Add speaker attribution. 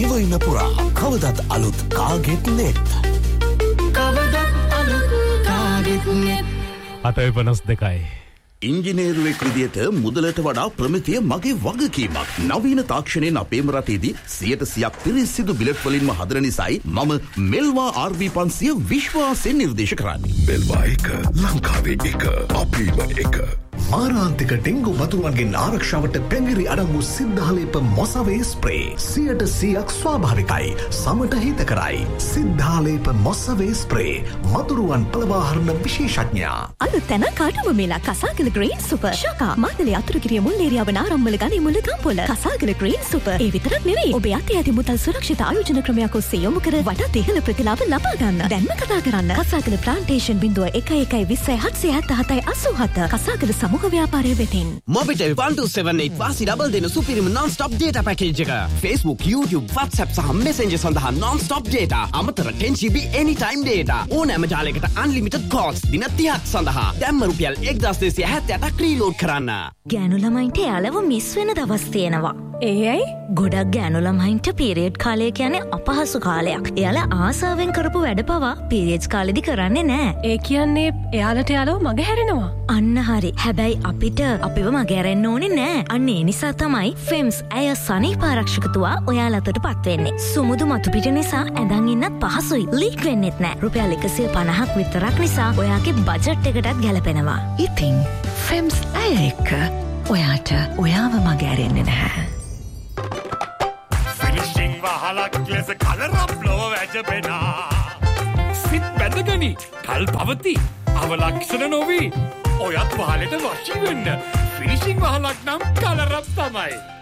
Speaker 1: දිවයින පුරා කවදත් අලුත් කාගෙත් නෙත්.
Speaker 2: කවදත් අලුත් කාගෙත් නෙත්.
Speaker 3: 7:52.
Speaker 1: ඉංජිනේරුවෙක් විදියට මුදලට වඩා ප්‍රමිතිය මගේ වගකීමක්. නවීන තාක්ෂණයෙන් අපේම රටේදී 100% පිරිසිදු බිලට් වලින්ම හදන නිසායි මම මෙල්වා RB500 විශ්වාසයෙන් නිර්දේශ කරන්නේ.
Speaker 4: මෙල්වා එක ලංකාවේ එක අපේම එක.
Speaker 5: මාරාන්තික ඩෙංගු වතුරුවන්ගෙන් ආරක්ෂාවට පැඟිරි අඩංගු සිද්ධාලේප මොසවේ ස්ප්‍රේ 100% ස්වාභාවිකයි සමට හිතකරයි. සිද්ධාලේප මොසවේ ස්ප්‍රේ මතුරුවන් පළවාහරණ විශේෂඥයා.
Speaker 6: අලුත් තැන කාටම මේලා කසාගල ග්‍රීන් සුපර් ශකා මාතලේ අතුරුගිරිය මුල් ඒරියාව නාරම්මල ගනි මුල ගම්පොල කසාගල ග්‍රීන් සුපර්. ඒ විතරක් නෙවෙයි ඔබ යටි ඇති මුදල් සුරක්ෂිත ආයෝජන ක්‍රමයක් ඔස්සේ යොමු කර වටා ඉහළ ප්‍රතිලාභ ලබා ගන්න. දැන්ම කතා කරන්න කසාගල ප්ලාන්ටේෂන් 0112077787 කසාගල සමූහ ව්‍යාපාරය වෙතින්.
Speaker 7: Mobitel 1278 වාසි ඩබල් දෙන සුපිරිම non-stop data package එක. Facebook, YouTube, WhatsApp සහ Messenger සඳහා non-stop data. අමතර 10GB anytime data. ඕනෑම ජාලයකට unlimited calls දින 30ක් සඳහා. දැම්ම රුපියල් 1278ක් රීලෝඩ් කරන්න.
Speaker 8: ගෑනු ළමයින්ට යාලව මිස් වෙන දවස් තියෙනවා.
Speaker 6: ඒයි
Speaker 8: ගොඩක් ගෑනු ළමයින්ට පීරියඩ් කාලය කියන්නේ අපහසු කාලයක්. එයාලා ආසාවෙන් කරපු වැඩ පවා පීරියඩ්ස් කාලෙදි කරන්නේ නැහැ.
Speaker 6: ඒ කියන්නේ එයාලට යාලව මග හැරෙනවා.
Speaker 8: අන්න හරි. හැබැයි අපිට අපිව මගහැරෙන්න ඕනේ නෑ. අන්න ඒ නිසා තමයි ෆෙම්ස් ඇය සනීප ආරක්ෂකතුවා ඔයාලටට පත් වෙන්නේ. සුමුදු මතු පිට නිසා ඇඳන් ඉන්නත් පහසුයි. ලීක් වෙන්නෙත් නෑ. රුපියල් 150ක් විතරක් නිසා ඔයාගේ බජට් එකටත් ගැලපෙනවා.
Speaker 2: ඉතින් ෆෙම්ස් ඇය එක්ක ඔයාට ඔයාව මගහැරෙන්නේ නැහැ.
Speaker 9: ෆිනිෂිං වහලක් ලෙස කලරම් ලොව වැජබෙනා. සිත් බැඳගනි කල් පවති අවලක්ෂණ නොවී ඔයත් වහලට වශී වෙන්න. ෆිනිෂිං වහලක් නම් කලරම් තමයි.